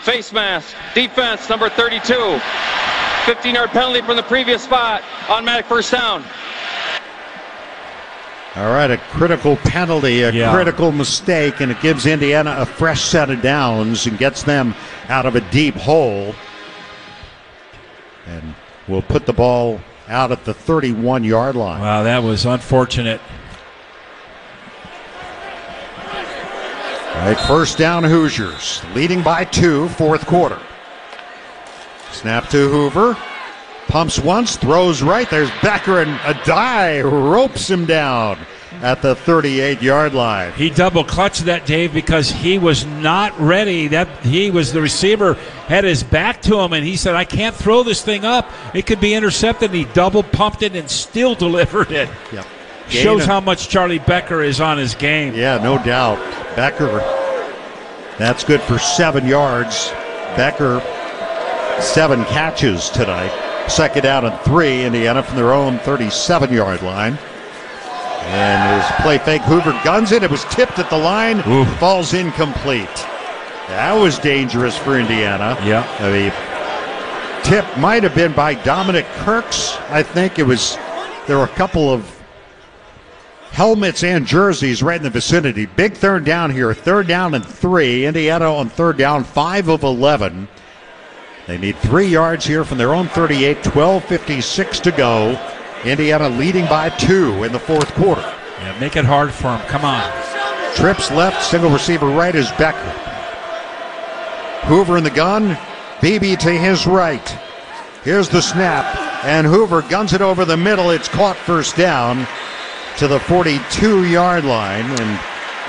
Face mask. Defense, number 32. 15-yard penalty from the previous spot. Automatic first down. All right, a critical penalty, critical mistake, and it gives Indiana a fresh set of downs and gets them out of a deep hole. And we'll put the ball out at the 31-yard line. Wow, that was unfortunate. All right, first down Hoosiers, leading by 2, fourth quarter. Snap to Hoover. Pumps once, throws right. There's Becker, and Addae ropes him down at the 38-yard line. He double clutched that, Dave, because he was not ready. The receiver had his back to him, and he said, I can't throw this thing up. It could be intercepted. And he double pumped it and still delivered it. Yep. Shows how much Charlie Becker is on his game. Yeah, no doubt. Becker, that's good for 7 yards. Becker, 7 catches tonight. Second down and 3, Indiana from their own 37-yard line. And his play fake, Hoover guns it. It was tipped at the line. Oof. Falls incomplete. That was dangerous for Indiana. Yeah. The tip might have been by Dominic Kirks. I think there were a couple of helmets and jerseys right in the vicinity. Big third down here. Third down and 3. Indiana on third down, 5 of 11. They need 3 yards here from their own 38, 12:56 to go. Indiana leading by 2 in the fourth quarter. Yeah, make it hard for him. Come on. Trips left, single receiver right is Becker. Hoover in the gun, Beebe to his right. Here's the snap, and Hoover guns it over the middle. It's caught first down to the 42-yard line, and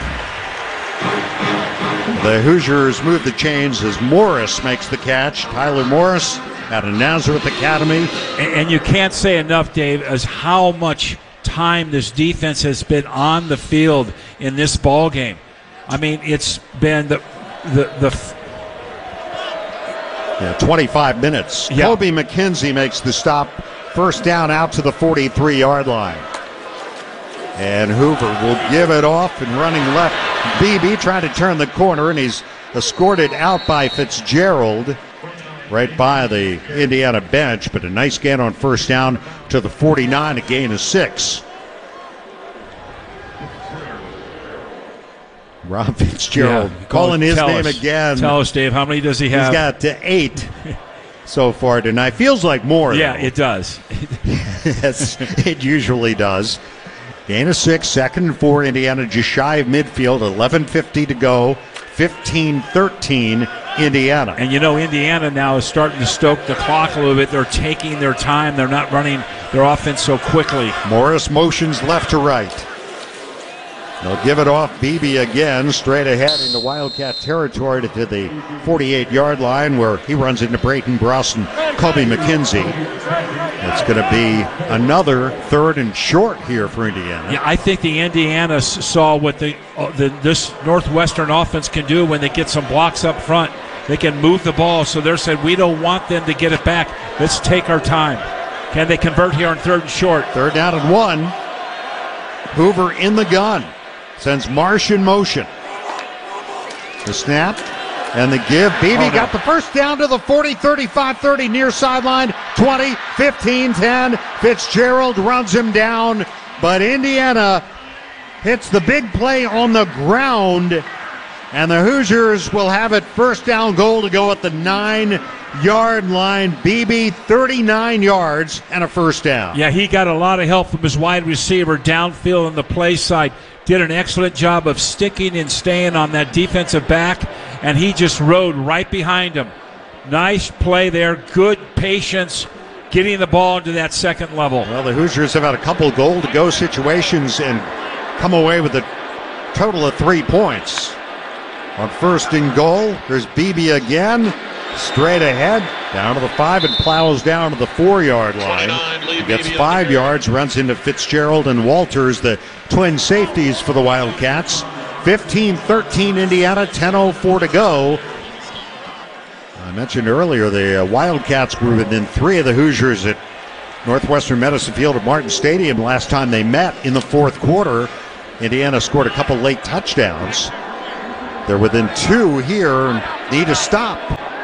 the Hoosiers move the chains as Morris makes the catch. Tyler Morris out of Nazareth Academy. And you can't say enough, Dave, as how much time this defense has been on the field in this ball game. I mean, it's been the 25 minutes. Yeah. Kobe McKenzie makes the stop. First down out to the 43-yard line. And Hoover will give it off and running left. Beebe trying to turn the corner, and he's escorted out by Fitzgerald right by the Indiana bench, but a nice gain on first down to the 49, a gain of 6. Rob Fitzgerald calling his name again. Tell us, Dave, how many does he have? He's got 8 so far tonight. Feels like more, Yeah, though. it does. Yes, it usually does. Gain of 6, second and 4, Indiana just shy of midfield, 11:50 to go, 15-13 Indiana. And you know, Indiana now is starting to stoke the clock a little bit. They're taking their time. They're not running their offense so quickly. Morris motions left to right. They'll give it off. Beebe again, straight ahead into Wildcat territory to the 48-yard line, where he runs into Brayton Bross and Kobe McKenzie. It's going to be another third and short here for Indiana. Yeah, I think the Indiana saw what this Northwestern offense can do when they get some blocks up front. They can move the ball, so they're saying, we don't want them to get it back. Let's take our time. Can they convert here on third and short? Third down and 1. Hoover in the gun. Sends Marsh in motion. The snap and the give. Beebe got the first down to the 40, 35, 30 near sideline. 20, 15, 10. Fitzgerald runs him down, but Indiana hits the big play on the ground, and the Hoosiers will have it first down goal to go at the 9-yard line. Beebe, 39 yards and a first down. Yeah, he got a lot of help from his wide receiver downfield on the play side. Did an excellent job of sticking and staying on that defensive back, and he just rode right behind him. Nice play there, good patience, getting the ball into that second level. Well, the Hoosiers have had a couple goal-to-go situations and come away with a total of 3 points. On first and goal, there's Beebe again, straight ahead, down to the 5 and plows down to the 4-yard line. He gets 5 yards, runs into Fitzgerald and Walters, the twin safeties for the Wildcats. 15-13 Indiana, 10:04 to go. I mentioned earlier the Wildcats were within 3 of the Hoosiers at Northwestern Medicine Field at Martin Stadium last time they met in the fourth quarter. Indiana scored a couple late touchdowns. They're within 2 here and need a stop.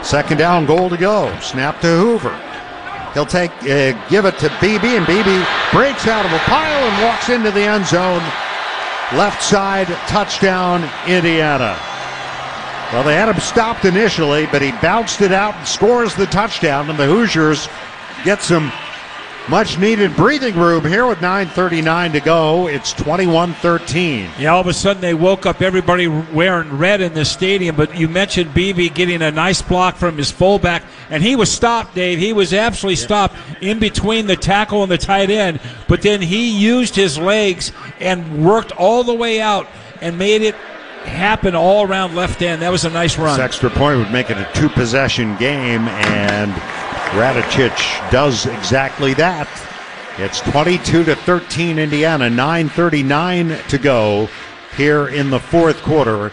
Second down, goal to go. Snap to Hoover. He'll give it to Beebe, and Beebe breaks out of a pile and walks into the end zone. Left side, touchdown, Indiana. Well, they had him stopped initially, but he bounced it out and scores the touchdown, and the Hoosiers get some much-needed breathing room here with 9:39 to go. It's 21-13. Yeah, all of a sudden they woke up everybody wearing red in the stadium, but you mentioned Beebe getting a nice block from his fullback, and he was stopped, Dave. He was absolutely stopped in between the tackle and the tight end, but then he used his legs and worked all the way out and made it happen all around left end. That was a nice run. This extra point would make it a two-possession game, and Radicic does exactly that. It's 22-13 Indiana, 9:39 to go here in the fourth quarter.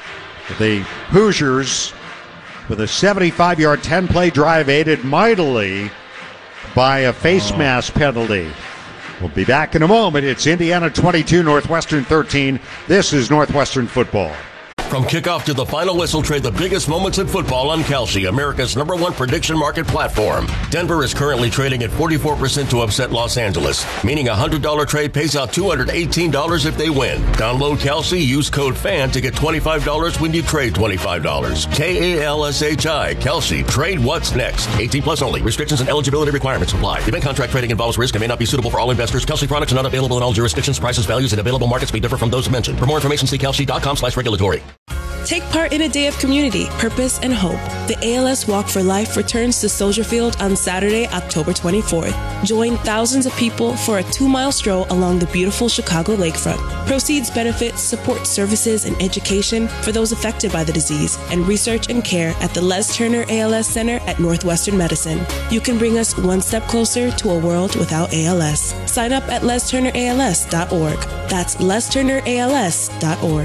The Hoosiers with a 75-yard 10-play drive aided mightily by a face mask penalty. We'll be back in a moment. It's Indiana 22, Northwestern 13. This is Northwestern football. From kickoff to the final whistle, trade the biggest moments in football on Kalshi, America's #1 prediction market platform. Denver is currently trading at 44% to upset Los Angeles, meaning a $100 trade pays out $218 if they win. Download Kalshi, use code FAN to get $25 when you trade $25. KALSHI, Kalshi, trade what's next. 18 plus only. Restrictions and eligibility requirements apply. Event contract trading involves risk and may not be suitable for all investors. Kalshi products are not available in all jurisdictions. Prices, values, and available markets may differ from those mentioned. For more information, see kalshi.com/regulatory. Take part in a day of community, purpose, and hope. The ALS Walk for Life returns to Soldier Field on Saturday, October 24th. Join thousands of people for a 2-mile stroll along the beautiful Chicago lakefront. Proceeds benefit support services and education for those affected by the disease and research and care at the Les Turner ALS Center at Northwestern Medicine. You can bring us one step closer to a world without ALS. Sign up at lesturnерals.org. That's lesturnерals.org.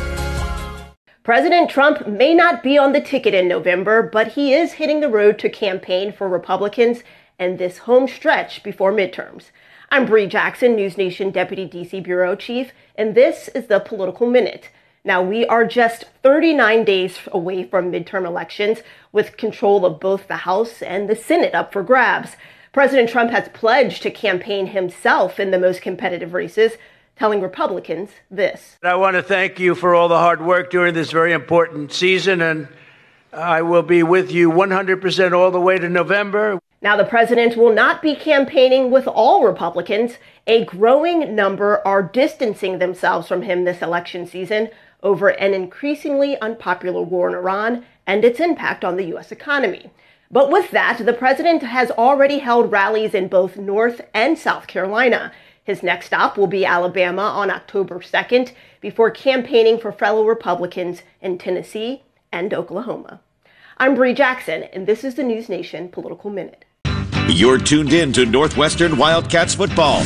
President Trump may not be on the ticket in November, but he is hitting the road to campaign for Republicans and this home stretch before midterms. I'm Bree Jackson, News Nation Deputy D.C. Bureau Chief, and this is the Political Minute. Now, we are just 39 days away from midterm elections, with control of both the House and the Senate up for grabs. President Trump has pledged to campaign himself in the most competitive races, telling Republicans this. I want to thank you for all the hard work during this very important season, and I will be with you 100% all the way to November. Now, the president will not be campaigning with all Republicans. A growing number are distancing themselves from him this election season over an increasingly unpopular war in Iran and its impact on the U.S. economy. But with that, the president has already held rallies in both North and South Carolina. His next stop will be Alabama on October 2nd before campaigning for fellow Republicans in Tennessee and Oklahoma. I'm Bree Jackson, and this is the News Nation Political Minute. You're tuned in to Northwestern Wildcats football.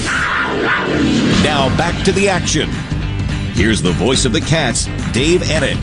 Now back to the action. Here's the voice of the Cats, Dave Ennett.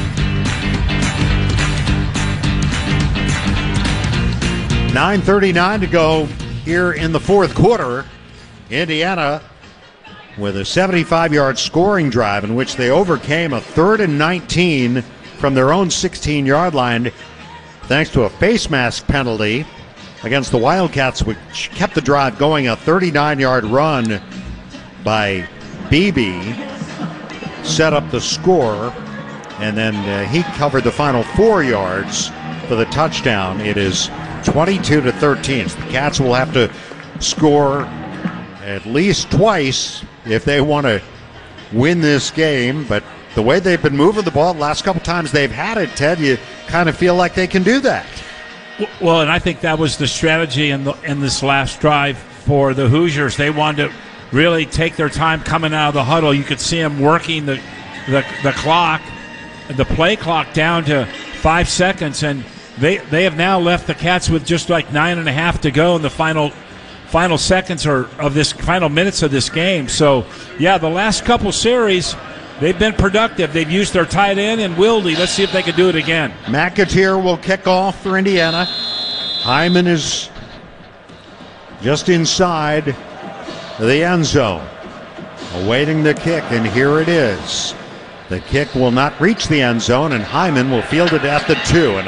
9:39 to go here in the fourth quarter. Indiana with a 75-yard scoring drive in which they overcame a 3rd and 19 from their own 16-yard line thanks to a face mask penalty against the Wildcats, which kept the drive going. A 39-yard run by Beebe set up the score, and then he covered the final 4 yards for the touchdown. It is 22-13. The Cats will have to score at least twice if they want to win this game, but the way they've been moving the ball the last couple times they've had it, Ted, you kind of feel like they can do that. Well, and I think that was the strategy in this last drive for the Hoosiers. They wanted to really take their time coming out of the huddle. You could see them working the clock, the play clock down to 5 seconds, and they have now left the Cats with just like 9.5 to go in the final seconds of this final minutes of this game. So, yeah, the last couple series, they've been productive. They've used their tight end and Wilde. Let's see if they can do it again. McAteer will kick off for Indiana. Hyman is just inside the end zone, awaiting the kick, and here it is. The kick will not reach the end zone, and Hyman will field it at the 2.